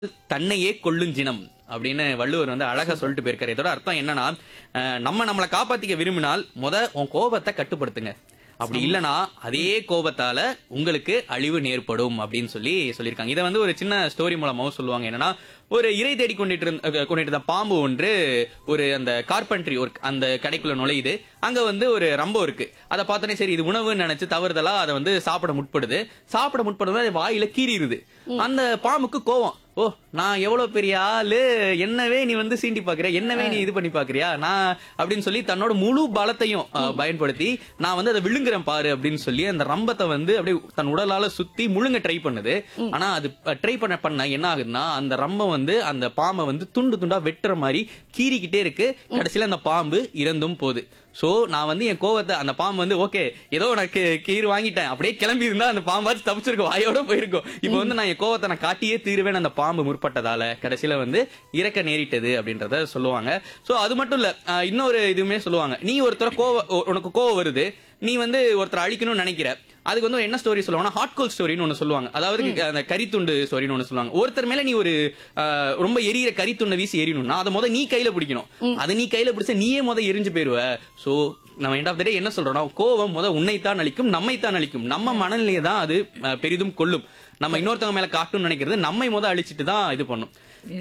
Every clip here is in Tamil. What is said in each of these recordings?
தன்னையே கொள்ளுஞ்சினம் அப்படின்னு வள்ளுவர் வந்து அழகா சொல்லிட்டு போயிருக்காரு. இதோட அர்த்தம் என்னன்னா, நம்மளை காப்பாத்திக்க விரும்பினால் உன் கோபத்தை கட்டுப்படுத்துங்க. அப்படி இல்லனா அதே கோபத்தால உங்களுக்கு அழிவு நேர்படும் அப்படின்னு சொல்லியிருக்காங்க. இதை வந்து ஒரு சின்ன ஸ்டோரி மூலமாவும் சொல்லுவாங்க. என்னன்னா, ஒரு இறை தேடி கொண்டிட்டு பாம்பு ஒன்று ஒரு அந்த கார்பென்ட்ரி ஒர்க் அந்த கடைக்குள்ள நுழையுது. அங்க வந்து ஒரு ரம்பம் இருக்கு. அதை பார்த்தோன்னே சரி இது உணவுன்னு நினைச்சு தவறுதலா அதை வந்து சாப்பிட முற்படுது. அது வாயில கீறிடுது. அந்த பாம்புக்கு கோவம், ஓ நான் எவ்வளவு பெரிய ஆளு, என்னவே நீ வந்து சீண்டி பாக்குறியா, என்னவே நீ இது பண்ணி பாக்குறியா நான் அப்படின்னு சொல்லி தன்னோட முழு பலத்தையும் பயன்படுத்தி நான் வந்து அதை விழுங்குறேன் பாரு அப்படின்னு சொல்லி அந்த ரம்பத்தை வந்து அப்படியே தன் உடலால சுத்தி முழுங்க ட்ரை பண்ணுது. ஆனா அது ட்ரை பண்ண என்ன ஆகுதுன்னா, அந்த ரம்பம் வந்து அந்த பாம்பை வந்து துண்டு துண்டா வெட்டுற மாதிரி கீறிக்கிட்டே இருக்கு. கடைசியில அந்த பாம்பு இறந்தும் போகுது. சோ நான் வந்து என் கோவத்தை அந்த பாம்பு வந்து ஓகே ஏதோ எனக்கு கீறு வாங்கிட்டேன் அப்படியே கிளம்பி இருந்தா அந்த பாம்பாச்சு தப்பிச்சிருக்கும், வாயோட போயிருக்கும். இப்ப வந்து நான் என் கோவத்தை நான் காட்டியே தீருவேன் அந்த பாம்பு முற்பட்டதால கடைசியில வந்து இறக்க நேரிட்டது அப்படின்றத சொல்லுவாங்க. சோ அது மட்டும் இல்ல, இன்னொரு இதுவுமே சொல்லுவாங்க. நீ ஒருத்தர உனக்கு கோவம் வருது, நீ வந்து ஒருத்தர் அழிக்கணும்னு நினைக்கிற, அதுக்கு வந்து என்ன ஸ்டோரி சொல்லுவாங்கன்னா ஹாட் கோல் ஸ்டோரின்னு ஒண்ணு சொல்லுவாங்க. அதாவது அந்த கரித்துண்டு ஸ்டோரின்னு ஒண்ணு சொல்லுவாங்க. ஒருத்தர் மேல நீ ஒரு ரொம்ப எரியிற கரித்துண்டை வீசி எரியணும்னா அதை நீ கையில பிடிக்கணும். அதை நீ கையில பிடிச்ச நீயே எரிஞ்சு போயிருவ. சோ நம்ம எண்ட் ஆஃப் த டே என்ன சொல்றோம்னா, கோவம் உன்னைத்தான் அழிக்கும், நம்மைத்தான் அழிக்கும். நம்ம மனநிலையை தான் அது பெரிதும் கொள்ளும். நம்ம இன்னொருத்தவங்க மேல காட்டணும்னு நினைக்கிறது நம்மை அழிச்சிட்டு தான் இது பண்ணும்.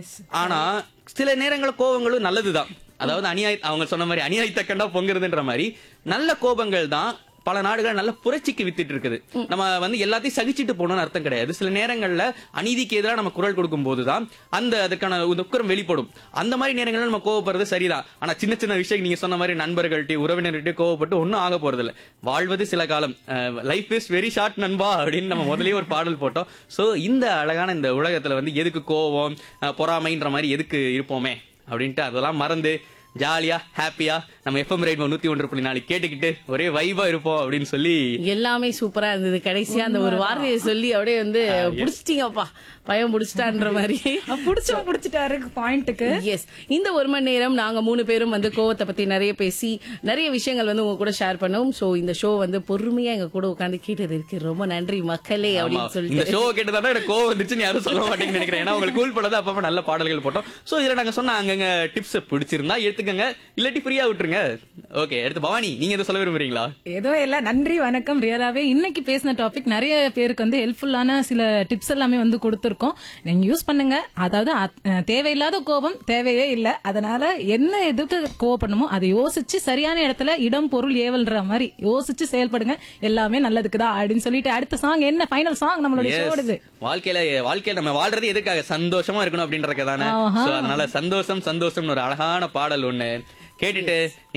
ஆனா சில நேரங்கள் கோவங்களும் நல்லதுதான். அதாவது அவங்க சொன்ன மாதிரி அநியாயத்தை கண்டா பொங்குறதுன்ற மாதிரி நல்ல கோபங்கள் தான் பல நாடுகள் நல்ல புரட்சிக்கு வித்துட்டு இருக்குது. நம்ம வந்து எல்லாத்தையும் சகிச்சுட்டு போகணும்னு அர்த்தம் கிடையாது. சில நேரங்கள்ல அநீதிக்கு எதிராக நம்ம குரல் கொடுக்கும் போதுதான் அதுக்கான உக்கரம் வெளிப்படும். அந்த மாதிரி நேரங்கள்ல நம்ம கோவப்படுறது சரிதான். ஆனா சின்ன சின்ன விஷயம் நீங்க சொன்ன மாதிரி நண்பர்கள்ட்ட உறவினர்கிட்ட கோவப்பட்டு ஒன்னும் ஆக போறது இல்ல. வாழ்வது சில காலம், லைஃப் இஸ் வெரி ஷார்ட் நண்பா அப்படின்னு நம்ம முதலே ஒரு பாடல் போட்டோம். சோ இந்த அழகான இந்த உலகத்துல வந்து எதுக்கு கோவம் பொறாமைன்ற மாதிரி எதுக்கு இருப்போமே அப்படின்ட்டு அதெல்லாம் மறந்து ஜாலியா ஹாப்பியா நம்ம எஃப்எம் ரேடியோ 101.4 கேட்டுக்கிட்டு ஒரே வைபா இருப்போம் அப்படின்னு சொல்லி எல்லாமே சூப்பரா இருந்தது. கடைசியா அந்த ஒரு வார்த்தையை சொல்லி அப்படியே வந்து புடிச்சிட்டீங்கப்பா, பயம் புடிச்சிட்டான்ற மாதிரி புடிச்சிட்டாரு பாயிண்ட்டுக்கு. எஸ், இந்த ஒரு மணி நேரம் நாங்க 3 பேரும் வந்து கோவத்தை பத்தி நிறைய பேசி நிறைய விஷயங்கள் வந்து உங்க கூட ஷேர் பண்ணோம். சோ இந்த ஷோ வந்து பொறுமையா எங்க கூட உட்காந்து கேட்டது இருக்கு. ரொம்ப நன்றி மக்களே அப்படின்னு சொல்லிட்டு. இந்த ஷோ கேட்டதால எனக்கு கோவம் வந்துச்சுன்னு யாரும் சொல்ல மாட்டேன்னு நினைக்கிறேன். ஏன்னா உங்களுக்கு கூல் பண்ணது அப்பப்ப நல்ல பாடல்கள் போட்டோம். சோ இதுல நாங்க சொன்ன அங்கங்க டிப்ஸ் பிடிச்சிருந்தா எடுத்துக்கங்க, இல்லாட்டி ஃப்ரீயா விட்டுருங்க. ஓகே, அடுத்து பவானி நீங்க எதை சொல்ல விரும்புறீங்களா? ஏதோ எல்லாம் நன்றி வணக்கம். ரியலாவே இன்னைக்கு பேசின டாபிக் நிறைய பேருக்கு வந்து ஹெல்ப்ஃபுல்லான சில டிப்ஸ் எல்லாமே வந்து கொடுத்திருக்கோம். நீங்க யூஸ் பண்ணுங்க. அதாவது தேவையில்லாத கோபம் தேவையே இல்ல. அதனால என்ன எதுக்கு கோவப்படணுமோ அதை யோசிச்சு சரியான இடத்துல இடம் பொருள் ஏவல்ற மாதிரி யோசிச்சு செயல்படுங்க. எல்லாமே நல்லதுக்கு தான் அப்படின்னு சொல்லிட்டு அடுத்த சாங் என்ன ஃபைனல் சாங் நம்மளுடைய ஷோடுது. வாழ்க்கையில நம்ம வாழ்றது எதுக்காக? சந்தோஷமா இருக்கணும் அப்படின்றதுக்கு தானே. அதனால சந்தோஷம்னு ஒரு அழகான பாடல் ஒண்ணு கேட்டுட்டு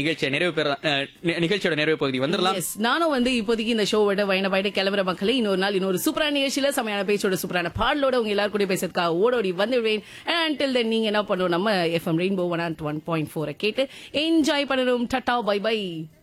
நிகழ்ச்சியோட நிறைவு பகுதி வந்துடலாம். நானும் வந்து இப்போதைக்கு இந்த ஷோவோட வயனபாயிட்டு கிளம்புற மக்களை இன்னொரு நாள் இன்னொரு சூப்பரான நிகழ்ச்சியில செமையான பேச்சோட சூப்பரான பாடலோட உங்க எல்லாரும் கூட பேசுறதுக்காக ஓடோடி வந்துடுவேன். அண்டில் தென் நீங்க என்ன பண்ணணும், நம்ம எஃப்எம் ரெயின்போ 101.4 கேட்டு என்ஜாய் பண்ணணும். Tata bye by.